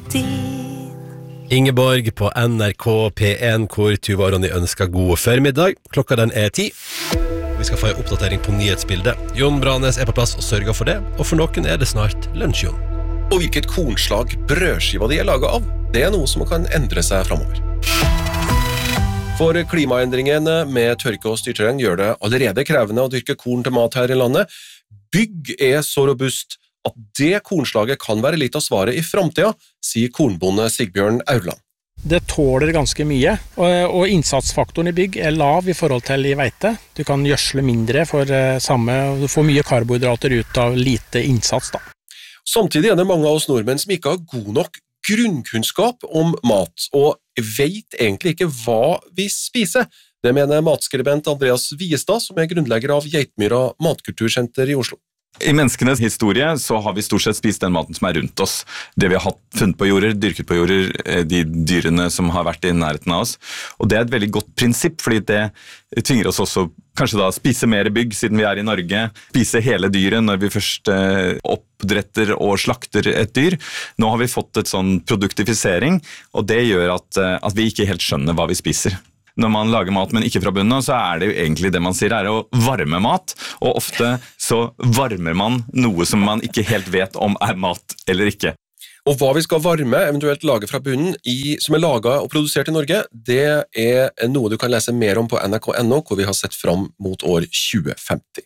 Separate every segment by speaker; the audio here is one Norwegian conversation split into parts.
Speaker 1: din.
Speaker 2: Ingeborg på NRK P1, hvor Tuva og Ronny ønsker god formiddag. Klokka den 10. Vi skal få en oppdatering på nyhetsbildet. Jon Branes på plass og sørger for det, og for noen det snart lunsj, Jon.
Speaker 3: Og hvilket kornslag brødskiva de laget av, det noe som kan endre seg fremover. For klimaendringene med tørke og styrterregn gjør det allerede krevende å dyrke korn til mat her i landet. Bygg så robust at det kornslaget kan være litt av svaret i fremtiden, sier kornbonde Sigbjørn Aurland.
Speaker 4: Det tåler ganske mye, og innsatsfaktoren i bygg lav i forhold til i veite. Du kan gjødsle mindre for samme, og du får mye karbohydrater ut av lite innsats da.
Speaker 3: Samtidig det mange av oss nordmenn som ikke har god nok grunnkunnskap om mat, og vet egentlig ikke hva vi spiser. Det mener matskribent Andreas Viestad, som grunnlegger av Geitmyra Matkultursenter i Oslo.
Speaker 5: I menneskenes historie så har vi stort sett spist den maten som rundt oss. Det vi har funnet på jorder, dyrket på jorder, de dyrene som har vært i nærheten av oss. Og det et veldig godt prinsipp, fordi det tvinger oss også kanskje da spise mer bygg siden vi i Norge, spise hele dyret når vi først oppdretter og slakter et dyr. Nå har vi fått et sånn produktifisering, og det gjør at vi ikke helt skjønner hva vi spiser. Når man lager mat, men ikke fra bunnen, så det jo egentlig det man sier å varme mat, og ofte så varmer man noe som man ikke helt vet om mat eller ikke.
Speaker 3: Og hva vi skal varme, eventuelt lage fra bunnen, som laget og produsert i Norge, det noe du kan lese mer om på nrk.no, hvor vi har sett fram mot år 2050.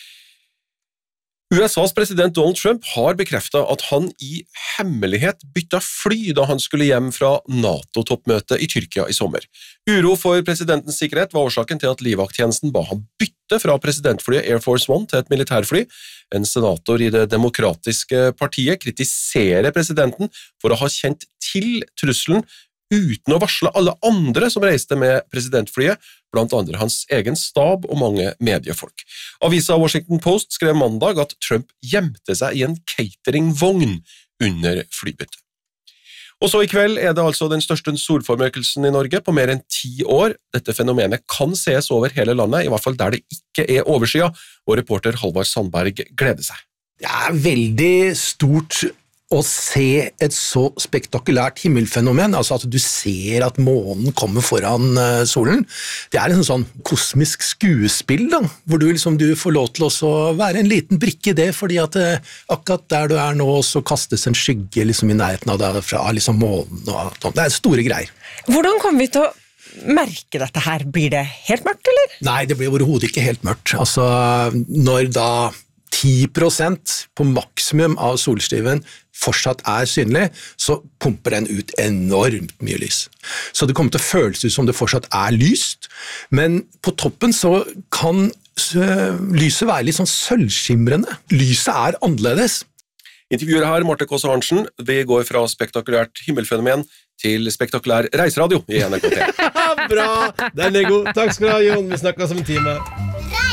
Speaker 3: USAs president Donald Trump har bekreftet at han i hemmelighet byttet fly da han skulle hjem fra NATO-toppmøtet i Tyrkia i sommer. Uro for presidentens sikkerhet var årsaken til at livvakttjenesten ba han bytte fra presidentflyet Air Force One til et militærfly. En senator i det demokratiske partiet kritiserer presidenten for å ha kjent til trusselen uten å varsle alle andre som reiste med presidentflyet, blant andre hans egen stab og mange mediefolk. Avisa Washington Post skrev mandag at Trump gjemte seg i en cateringvogn under flybyttet. Og så i kveld det altså den største solformørkelsen i Norge på mer enn 10 år. Dette fenomenet kan ses over hele landet, i hvert fall der det ikke overskya, og reporter Halvard Sandberg gleder seg.
Speaker 6: Det veldig stort å se et så spektakulært himmelfenomen, altså at du ser at månen kommer foran solen. Det en sånn kosmisk skuespill da, hvor du får lov til å være en liten brikke i det, fordi at akkurat der du nå, så kastes en skygge i nærheten av deg fra månen. Og sånt. Det store greier.
Speaker 1: Hvordan kommer vi til å merke dette her? Blir det helt mørkt, eller?
Speaker 6: Nei, det blir overhodet ikke helt mørkt. Altså, når da 10% på maksimum av solstiven fortsatt synlig, så pumper den ut enormt mye lys. Så det kommer til å føles ut som det fortsatt lyst, men på toppen så kan lyset være litt sånn sølvskimrende. Lyset annerledes.
Speaker 3: Intervjuer her, Marte Kåse Arntzen. Vi går fra spektakulært himmelfenomen til spektakulær reiseradio i NRK.
Speaker 2: Bra! Den god. Takk skal du ha, Jon. Vi snakkes om en time.